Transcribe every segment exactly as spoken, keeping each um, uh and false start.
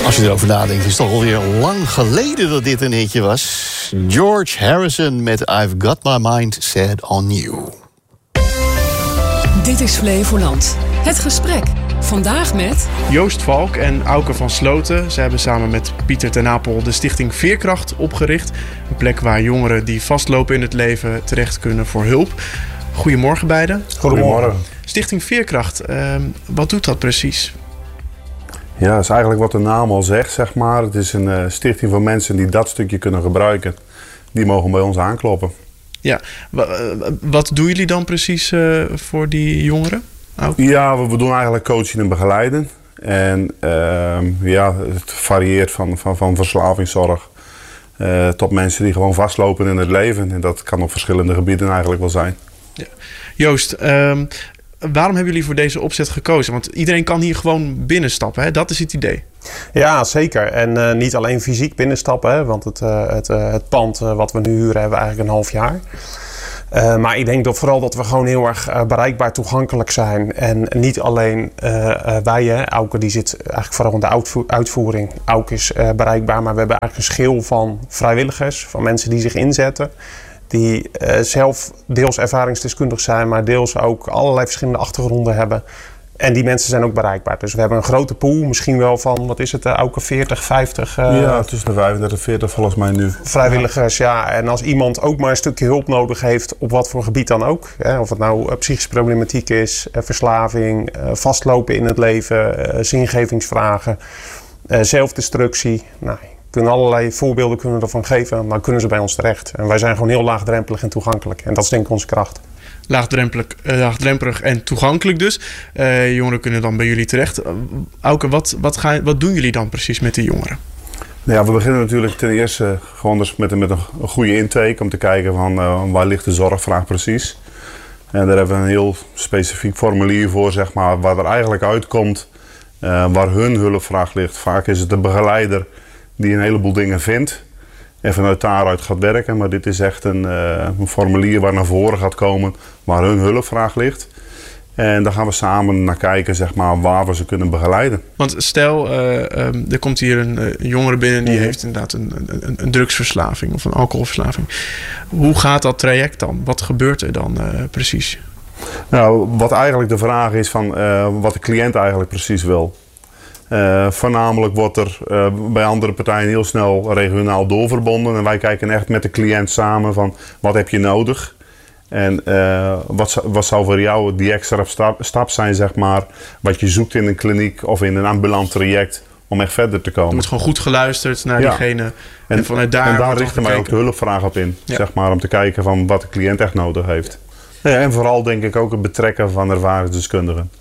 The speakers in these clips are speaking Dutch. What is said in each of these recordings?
Als je erover nadenkt, is het toch alweer lang geleden dat dit een hitje was. George Harrison met I've Got My Mind Set On You. Dit is Flevoland. Het gesprek. Vandaag met Joost Valk en Auke van Sloten. Ze hebben samen met Pieter ten Apel de stichting Veerkracht opgericht. Een plek waar jongeren die vastlopen in het leven terecht kunnen voor hulp. Goedemorgen beiden. Goedemorgen. Stichting Veerkracht, uh, wat doet dat precies? Ja, dat is eigenlijk wat de naam al zegt, zeg maar. Het is een uh, stichting voor mensen die dat stukje kunnen gebruiken. Die mogen bij ons aankloppen. Ja, w- wat doen jullie dan precies uh, voor die jongeren? Auke? Ja, we, we doen eigenlijk coaching en begeleiden. En uh, ja, het varieert van, van, van verslavingszorg uh, tot mensen die gewoon vastlopen in het leven. En dat kan op verschillende gebieden eigenlijk wel zijn. Ja. Joost, um, waarom hebben jullie voor deze opzet gekozen? Want iedereen kan hier gewoon binnenstappen, hè? Dat is het idee. Ja, zeker. En uh, niet alleen fysiek binnenstappen, hè? Want het, uh, het, uh, het pand uh, wat we nu huren hebben we eigenlijk een half jaar. Uh, maar ik denk dat vooral dat we gewoon heel erg uh, bereikbaar toegankelijk zijn. En niet alleen uh, uh, wij, hè. Auke die zit eigenlijk vooral in de uitvo- uitvoering. Auke is uh, bereikbaar, maar we hebben eigenlijk een schil van vrijwilligers, van mensen die zich inzetten. Die uh, zelf deels ervaringsdeskundig zijn, maar deels ook allerlei verschillende achtergronden hebben. En die mensen zijn ook bereikbaar. Dus we hebben een grote pool, misschien wel van, wat is het, uh, ook veertig, vijftig... Uh, ja, tussen de vijfendertig en veertig volgens mij nu. Vrijwilligers, ja. En als iemand ook maar een stukje hulp nodig heeft, op wat voor gebied dan ook. Hè, of het nou uh, psychische problematiek is, uh, verslaving, uh, vastlopen in het leven, uh, zingevingsvragen, uh, zelfdestructie. Nou, kunnen allerlei voorbeelden kunnen we ervan geven, maar kunnen ze bij ons terecht. En wij zijn gewoon heel laagdrempelig en toegankelijk. En dat is denk ik onze kracht. Laagdrempelig, uh, laagdrempelig en toegankelijk dus. Uh, jongeren kunnen dan bij jullie terecht. Uh, Auke, wat, wat, ga, wat doen jullie dan precies met die jongeren? Ja, we beginnen natuurlijk ten eerste gewoon dus met, met een goede intake. Om te kijken van uh, waar ligt de zorgvraag precies. En daar hebben we een heel specifiek formulier voor, zeg maar, waar er eigenlijk uitkomt uh, waar hun hulpvraag ligt. Vaak is het de begeleider die een heleboel dingen vindt en vanuit daaruit gaat werken. Maar dit is echt een, uh, een formulier waar naar voren gaat komen waar hun hulpvraag ligt. En daar gaan we samen naar kijken, zeg maar, waar we ze kunnen begeleiden. Want stel, uh, um, er komt hier een uh, jongere binnen die heeft inderdaad een, een, een drugsverslaving of een alcoholverslaving. Hoe gaat dat traject dan? Wat gebeurt er dan uh, precies? Nou, wat eigenlijk de vraag is van uh, wat de cliënt eigenlijk precies wil. Uh, voornamelijk wordt er uh, bij andere partijen heel snel regionaal doorverbonden. En wij kijken echt met de cliënt samen van wat heb je nodig. En uh, wat, wat zou voor jou die extra stap, stap zijn, zeg maar, wat je zoekt in een kliniek of in een ambulant traject om echt verder te komen. Er wordt gewoon goed geluisterd naar ja. diegene. En, en vanuit daar, en daar richten wij ook de hulpvraag op in. Ja. Zeg maar, om te kijken van wat de cliënt echt nodig heeft. Ja, en vooral denk ik ook het betrekken van ervaringsdeskundigen.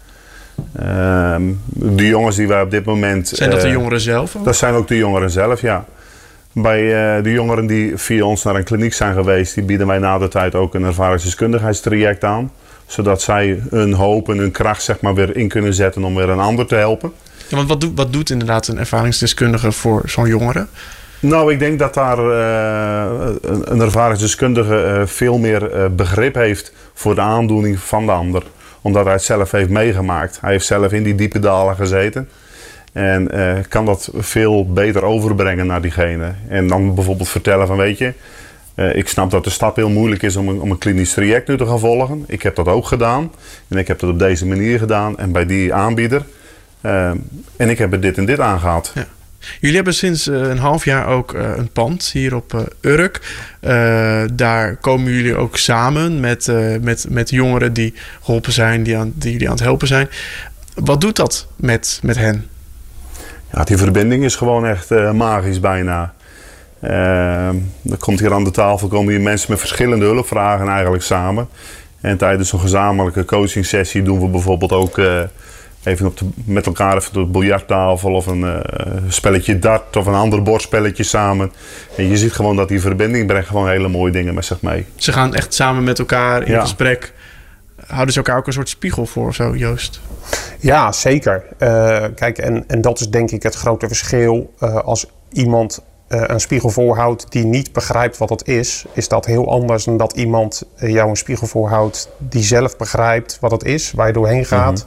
Uh, de jongens die wij op dit moment... Zijn dat de jongeren zelf? Of? Dat zijn ook de jongeren zelf, ja. Bij uh, de jongeren die via ons naar een kliniek zijn geweest, die bieden wij na de tijd ook een ervaringsdeskundigheidstraject aan. Zodat zij hun hoop en hun kracht, zeg maar, weer in kunnen zetten om weer een ander te helpen. Ja, want wat, do- wat doet inderdaad een ervaringsdeskundige voor zo'n jongere? Nou, ik denk dat daar uh, een, een ervaringsdeskundige uh, veel meer uh, begrip heeft voor de aandoening van de ander. Omdat hij het zelf heeft meegemaakt. Hij heeft zelf in die diepe dalen gezeten. En uh, kan dat veel beter overbrengen naar diegene. En dan bijvoorbeeld vertellen van, weet je, uh, ik snap dat de stap heel moeilijk is om een, om een klinisch traject nu te gaan volgen. Ik heb dat ook gedaan. En ik heb dat op deze manier gedaan. En bij die aanbieder. Uh, en ik heb er dit en dit aangehad. Ja. Jullie hebben sinds uh, een half jaar ook uh, een pand hier op uh, Urk. Uh, daar komen jullie ook samen met, uh, met, met jongeren die geholpen zijn, die, aan, die jullie aan het helpen zijn. Wat doet dat met, met hen? Ja, die verbinding is gewoon echt uh, magisch bijna. Uh, er komt hier aan de tafel komen hier mensen met verschillende hulpvragen eigenlijk samen. En tijdens een gezamenlijke coaching sessie doen we bijvoorbeeld ook uh, even op de, met elkaar even op de biljarttafel of een uh, spelletje dart of een ander bordspelletje samen. En je ziet gewoon dat die verbinding brengt gewoon hele mooie dingen met zich mee. Ze gaan echt samen met elkaar in ja. gesprek. Houden ze elkaar ook een soort spiegel voor of zo, Joost? Ja, zeker. Uh, kijk, en, en dat is denk ik het grote verschil. Uh, als iemand uh, een spiegel voorhoudt die niet begrijpt wat het is, is dat heel anders dan dat iemand uh, jou een spiegel voorhoudt die zelf begrijpt wat het is, waar je doorheen gaat.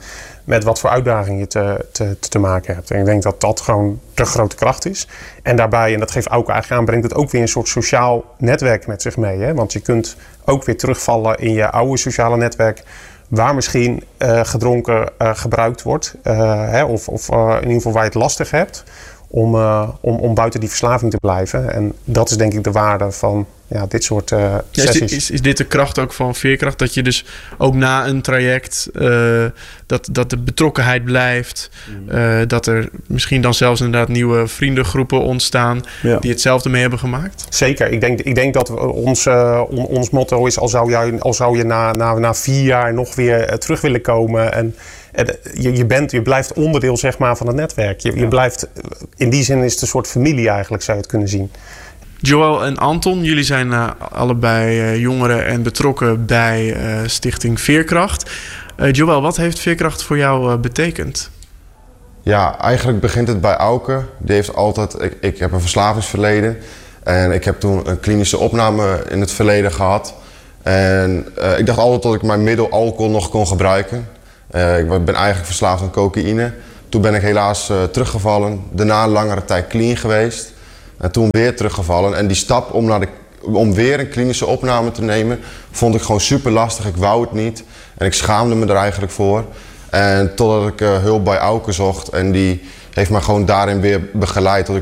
met wat voor uitdagingen je te, te, te maken hebt. En ik denk dat dat gewoon de grote kracht is. En daarbij, en dat geeft ook eigenlijk aan, brengt het ook weer een soort sociaal netwerk met zich mee. Hè? Want je kunt ook weer terugvallen in je oude sociale netwerk, waar misschien uh, gedronken uh, gebruikt wordt. Uh, hè? Of, of uh, in ieder geval waar je het lastig hebt. Om, uh, om, om buiten die verslaving te blijven. En dat is denk ik de waarde van ja, dit soort uh, sessies. Ja, is, dit, is, is dit de kracht ook van veerkracht? Dat je dus ook na een traject, uh, dat, dat de betrokkenheid blijft. Uh, dat er misschien dan zelfs inderdaad nieuwe vriendengroepen ontstaan, ja, die hetzelfde mee hebben gemaakt? Zeker. Ik denk, ik denk dat ons, uh, on, ons motto is, al zou je, al zou je na, na, na vier jaar nog weer uh, terug willen komen. En Je, je, bent, je blijft onderdeel zeg maar, van het netwerk. Je, je blijft, in die zin is het een soort familie eigenlijk, zou je het kunnen zien. Joël en Anton, jullie zijn uh, allebei uh, jongeren en betrokken bij uh, Stichting Veerkracht. Uh, Joël, wat heeft Veerkracht voor jou uh, betekend? Ja, eigenlijk begint het bij Auke. Die heeft altijd, ik, ik heb een verslavingsverleden. En ik heb toen een klinische opname in het verleden gehad. En uh, ik dacht altijd dat ik mijn middel alcohol nog kon gebruiken. Uh, ik ben eigenlijk verslaafd aan cocaïne. Toen ben ik helaas uh, teruggevallen. Daarna een langere tijd clean geweest. En toen weer teruggevallen. En die stap om, naar de, om weer een klinische opname te nemen, vond ik gewoon super lastig. Ik wou het niet. En ik schaamde me er eigenlijk voor. En totdat ik uh, hulp bij Auke zocht. En die heeft me gewoon daarin weer begeleid. Tot ik